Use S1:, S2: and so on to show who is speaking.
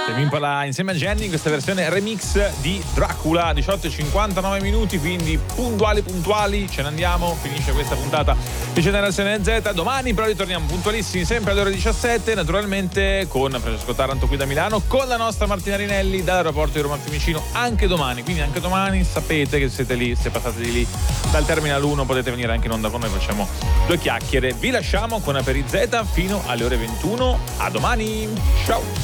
S1: Impola insieme a Jenny in questa versione remix di Dracula, 18:59 minuti, quindi puntuali, ce ne andiamo, finisce questa puntata di Generazione Z. Domani però ritorniamo puntualissimi sempre alle ore 17, naturalmente con Francesco Taranto qui da Milano, con la nostra Martina Rinelli dall'aeroporto di Roma Fiumicino anche domani, quindi anche domani sapete che siete lì, se passate di lì dal Terminal 1 potete venire anche in onda con noi, facciamo due chiacchiere. Vi lasciamo con Aperi Z fino alle ore 21, a domani, ciao!